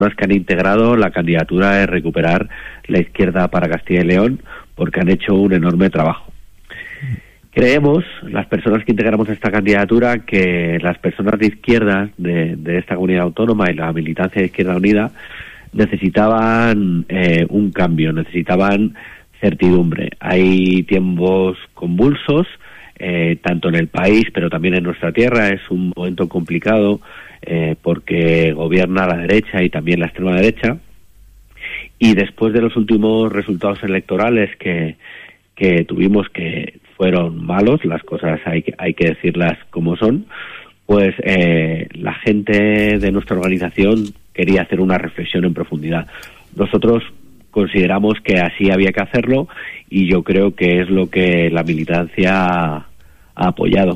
que han integrado la candidatura de Recuperar la Izquierda para Castilla y León, porque han hecho un enorme trabajo. Creemos, las personas que integramos esta candidatura, que las personas de izquierda de esta comunidad autónoma y la militancia de Izquierda Unida necesitaban un cambio, necesitaban certidumbre. Hay tiempos convulsos, tanto en el país, pero también en nuestra tierra. Es un momento complicado porque gobierna la derecha y también la extrema derecha. Y después de los últimos resultados electorales que tuvimos, que fueron malos, las cosas hay que decirlas como son, pues la gente de nuestra organización quería hacer una reflexión en profundidad. Nosotros consideramos que así había que hacerlo y yo creo que es lo que la militancia ha apoyado.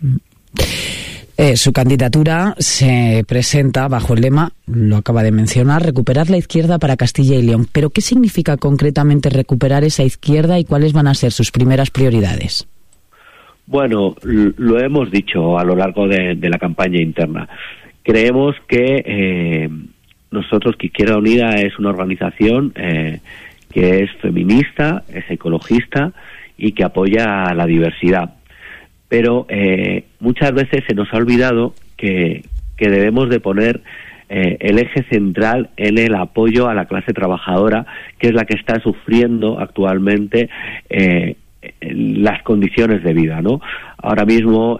Su candidatura se presenta bajo el lema, lo acaba de mencionar, Recuperar la Izquierda para Castilla y León. ¿Pero qué significa concretamente recuperar esa izquierda y cuáles van a ser sus primeras prioridades? Bueno, lo hemos dicho a lo largo de la campaña interna. Creemos que nosotros, que Izquierda Unida es una organización que es feminista, es ecologista y que apoya a la diversidad. Pero muchas veces se nos ha olvidado que debemos de poner el eje central en el apoyo a la clase trabajadora, que es la que está sufriendo actualmente las condiciones de vida, ¿no? Ahora mismo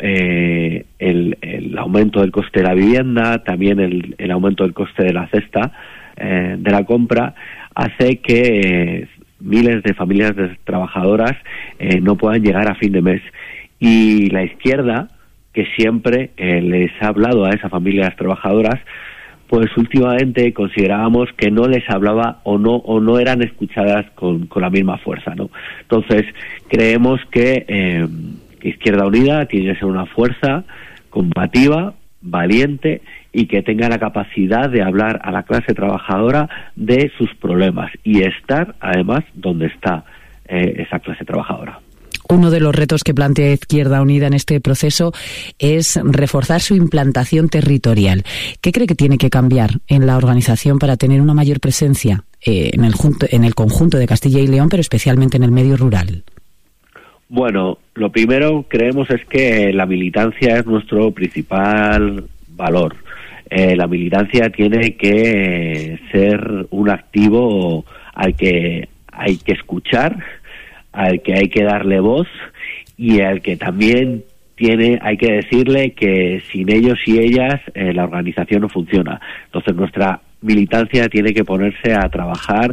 el aumento del coste de la vivienda, también el aumento del coste de la cesta de la compra, hace que miles de familias trabajadoras no puedan llegar a fin de mes. Y la izquierda, que siempre les ha hablado a esas familias trabajadoras, pues últimamente considerábamos que no les hablaba o no eran escuchadas con la misma fuerza, ¿no? Entonces, creemos que Izquierda Unida tiene que ser una fuerza combativa, valiente y que tenga la capacidad de hablar a la clase trabajadora de sus problemas y estar, además, donde está esa clase trabajadora. Uno de los retos que plantea Izquierda Unida en este proceso es reforzar su implantación territorial. ¿Qué cree que tiene que cambiar en la organización para tener una mayor presencia en el conjunto de Castilla y León, pero especialmente en el medio rural? Bueno, lo primero creemos es que la militancia es nuestro principal valor. La militancia tiene que ser un activo al que hay que escuchar, al que hay que darle voz y al que también hay que decirle que sin ellos y ellas la organización no funciona. Entonces nuestra militancia tiene que ponerse a trabajar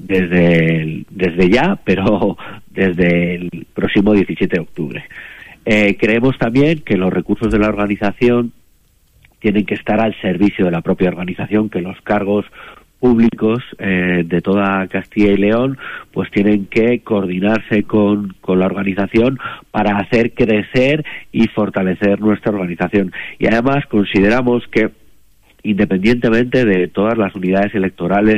desde ya, pero desde el próximo 17 de octubre. Creemos también que los recursos de la organización tienen que estar al servicio de la propia organización, que los cargos públicos de toda Castilla y León pues tienen que coordinarse con la organización para hacer crecer y fortalecer nuestra organización. Y además consideramos que, independientemente de todas las unidades electorales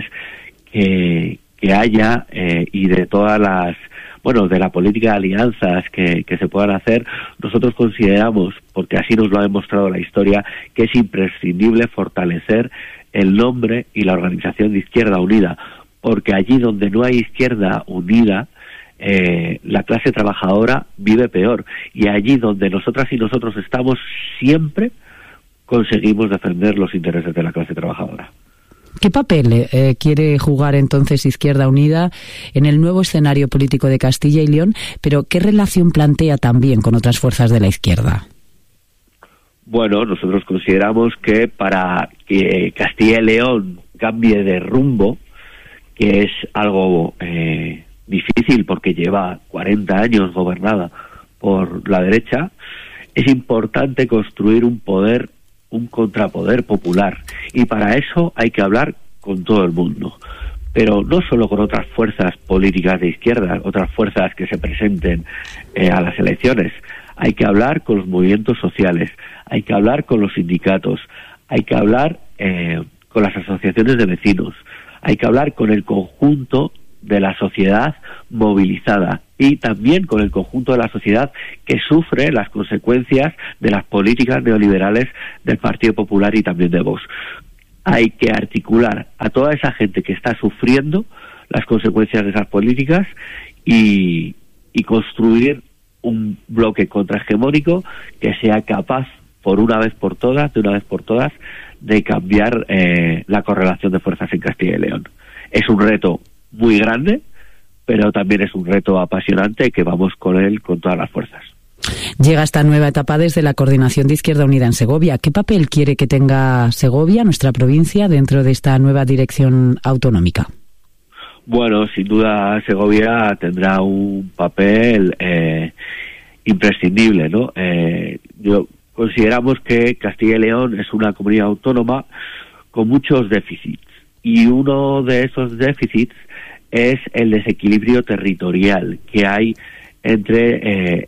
que haya y de todas las de la política de alianzas que se puedan hacer, nosotros consideramos, porque así nos lo ha demostrado la historia, que es imprescindible fortalecer el nombre y la organización de Izquierda Unida, porque allí donde no hay Izquierda Unida, la clase trabajadora vive peor, y allí donde nosotras y nosotros estamos siempre conseguimos defender los intereses de la clase trabajadora. ¿Qué papel quiere jugar entonces Izquierda Unida en el nuevo escenario político de Castilla y León, pero qué relación plantea también con otras fuerzas de la izquierda? Bueno, nosotros consideramos que para que Castilla y León cambie de rumbo, que es algo difícil porque lleva 40 años gobernada por la derecha, es importante construir un contrapoder popular, y para eso hay que hablar con todo el mundo, pero no solo con otras fuerzas políticas de izquierda, otras fuerzas que se presenten a las elecciones. Hay que hablar con los movimientos sociales, hay que hablar con los sindicatos, hay que hablar con las asociaciones de vecinos, hay que hablar con el conjunto de la sociedad movilizada y también con el conjunto de la sociedad que sufre las consecuencias de las políticas neoliberales del Partido Popular y también de Vox. hay que articular a toda esa gente que está sufriendo las consecuencias de esas políticas y construir un bloque contrahegemónico que sea capaz, de una vez por todas, de cambiar la correlación de fuerzas en Castilla y León. Es un reto muy grande, pero también es un reto apasionante que vamos con él con todas las fuerzas. Llega esta nueva etapa desde la Coordinación de Izquierda Unida en Segovia. ¿Qué papel quiere que tenga Segovia, nuestra provincia, dentro de esta nueva dirección autonómica? Bueno, sin duda Segovia tendrá un papel imprescindible, ¿no? Consideramos que Castilla y León es una comunidad autónoma con muchos déficits, y uno de esos déficits es el desequilibrio territorial que hay entre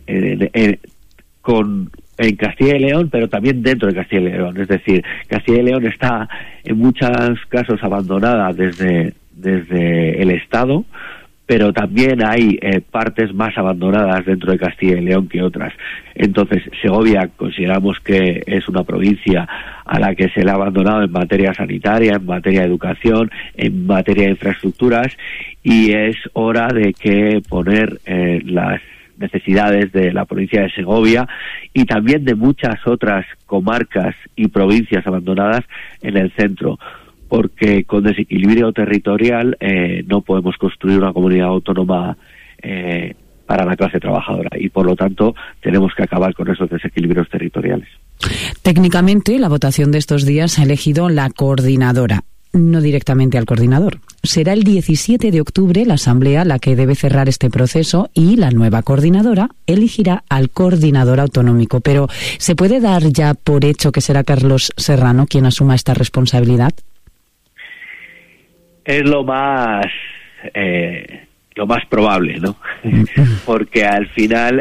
en Castilla y León, pero también dentro de Castilla y León. Es decir, Castilla y León está en muchos casos abandonada desde el Estado, pero también hay partes más abandonadas dentro de Castilla y León que otras. Entonces, Segovia consideramos que es una provincia a la que se le ha abandonado en materia sanitaria, en materia de educación, en materia de infraestructuras, y es hora de que poner las necesidades de la provincia de Segovia y también de muchas otras comarcas y provincias abandonadas en el centro, porque con desequilibrio territorial no podemos construir una comunidad autónoma para la clase trabajadora, y por lo tanto tenemos que acabar con esos desequilibrios territoriales. Técnicamente, la votación de estos días ha elegido la coordinadora, no directamente al coordinador. Será el 17 de octubre la Asamblea la que debe cerrar este proceso, y la nueva coordinadora elegirá al coordinador autonómico. Pero, ¿se puede dar ya por hecho que será Carlos Serrano quien asuma esta responsabilidad? Es lo más probable, ¿no? Porque al final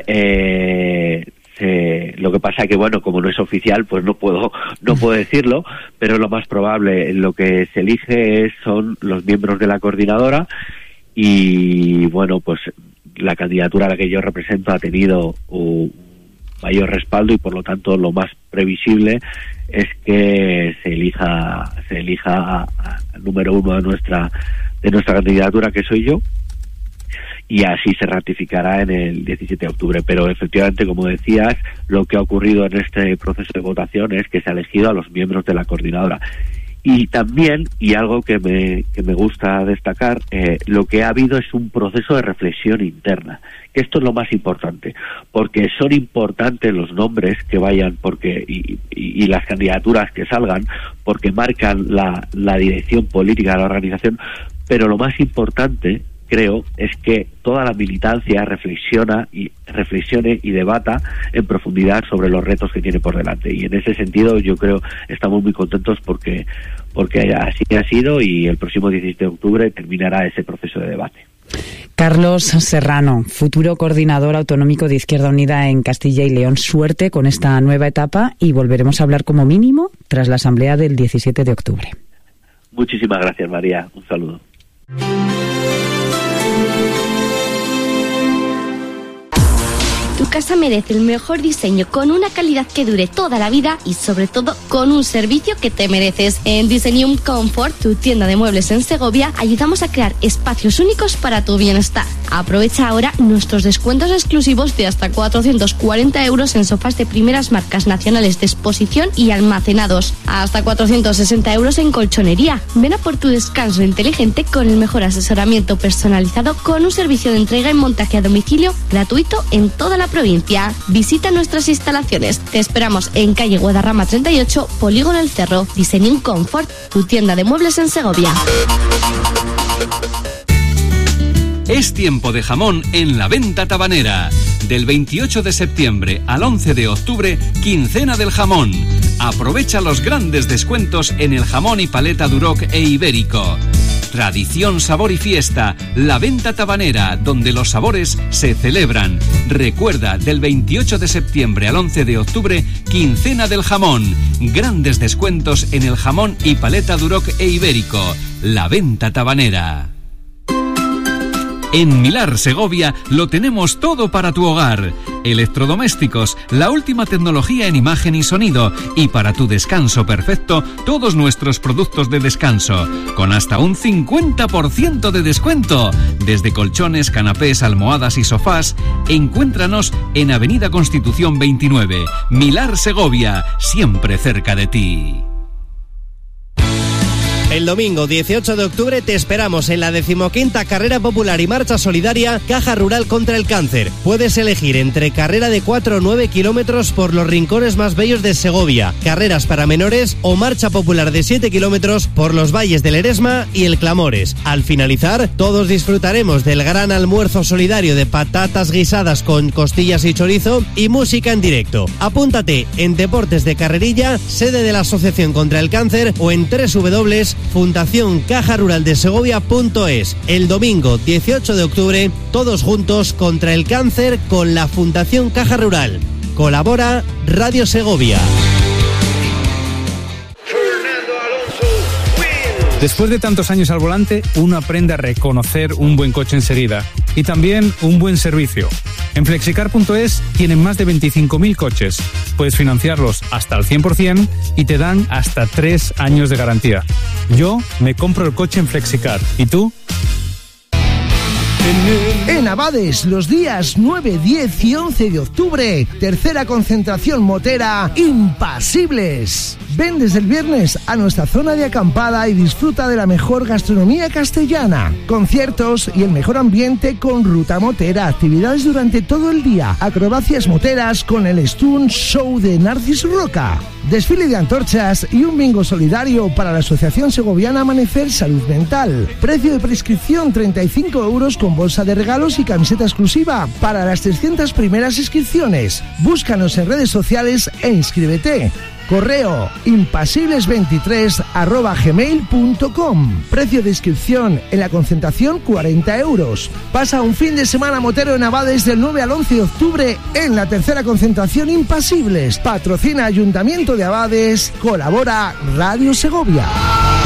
lo que pasa que, bueno, como no es oficial, pues no puedo decirlo, pero lo más probable. Lo que se elige son los miembros de la coordinadora, y bueno, pues la candidatura a la que yo represento ha tenido un mayor respaldo, y por lo tanto lo más previsible es que se elija al número uno de nuestra candidatura, que soy yo, y así se ratificará en el 17 de octubre. Pero efectivamente, como decías, lo que ha ocurrido en este proceso de votación es que se ha elegido a los miembros de la coordinadora. Y también, y algo que me gusta destacar, lo que ha habido es un proceso de reflexión interna, que esto es lo más importante, porque son importantes los nombres que vayan, y las candidaturas que salgan, porque marcan la dirección política de la organización, pero lo más importante, creo, es que toda la militancia reflexione y debata en profundidad sobre los retos que tiene por delante. Y en ese sentido, yo creo, estamos muy contentos porque así ha sido, y el próximo 17 de octubre terminará ese proceso de debate. Carlos Serrano, futuro coordinador autonómico de Izquierda Unida en Castilla y León. Suerte con esta nueva etapa, y volveremos a hablar como mínimo tras la asamblea del 17 de octubre. Muchísimas gracias, María. Un saludo. Tu casa merece el mejor diseño, con una calidad que dure toda la vida y sobre todo con un servicio que te mereces. En Designium Comfort, tu tienda de muebles en Segovia, ayudamos a crear espacios únicos para tu bienestar. Aprovecha ahora nuestros descuentos exclusivos de hasta 440 euros en sofás de primeras marcas nacionales de exposición y almacenados. Hasta 460 euros en colchonería. Ven a por tu descanso inteligente con el mejor asesoramiento personalizado, con un servicio de entrega y montaje a domicilio gratuito en toda la provincia. Visita nuestras instalaciones. Te esperamos en calle Guadarrama 38, Polígono El Cerro. Designium Comfort, tu tienda de muebles en Segovia. Es tiempo de jamón en La Venta Tabanera. Del 28 de septiembre al 11 de octubre, quincena del jamón. Aprovecha los grandes descuentos en el jamón y paleta Duroc e Ibérico. Tradición, sabor y fiesta. La Venta Tabanera, donde los sabores se celebran. Recuerda, del 28 de septiembre al 11 de octubre, quincena del jamón. Grandes descuentos en el jamón y paleta Duroc e Ibérico. La Venta Tabanera. En Milar Segovia lo tenemos todo para tu hogar. Electrodomésticos, la última tecnología en imagen y sonido, y para tu descanso perfecto, todos nuestros productos de descanso, con hasta un 50% de descuento. Desde colchones, canapés, almohadas y sofás, encuéntranos en Avenida Constitución 29, Milar Segovia, siempre cerca de ti. El domingo 18 de octubre te esperamos en la 15ª Carrera Popular y Marcha Solidaria Caja Rural contra el Cáncer. Puedes elegir entre carrera de 4 o 9 kilómetros por los rincones más bellos de Segovia, carreras para menores o marcha popular de 7 kilómetros por los valles del Eresma y el Clamores. Al finalizar, todos disfrutaremos del gran almuerzo solidario de patatas guisadas con costillas y chorizo y música en directo. Apúntate en Deportes de Carrerilla, sede de la Asociación contra el Cáncer, o en www.fundacioncajaruraldesegovia.es. El domingo 18 de octubre, todos juntos contra el cáncer con la Fundación Caja Rural. Colabora Radio Segovia. Después de tantos años al volante, uno aprende a reconocer un buen coche enseguida y también un buen servicio. En Flexicar.es tienen más de 25.000 coches. Puedes financiarlos hasta el 100% y te dan hasta 3 años de garantía. Yo me compro el coche en Flexicar. ¿Y tú? En Abades, los días 9, 10 y 11 de octubre, tercera concentración motera Impasibles. Ven desde el viernes a nuestra zona de acampada y disfruta de la mejor gastronomía castellana, conciertos y el mejor ambiente con ruta motera, actividades durante todo el día, acrobacias moteras con el Stunt Show de Narcis Roca, desfile de antorchas y un bingo solidario para la Asociación Segoviana Amanecer Salud Mental. Precio de prescripción 35 euros con bolsa de regalos y camiseta exclusiva para las 300 primeras inscripciones. Búscanos en redes sociales e inscríbete. Correo impasibles23@gmail.com. Precio de inscripción en la concentración 40 euros. Pasa un fin de semana motero en Abades del 9 al 11 de octubre en la tercera concentración Impasibles. Patrocina Ayuntamiento de Abades. Colabora Radio Segovia.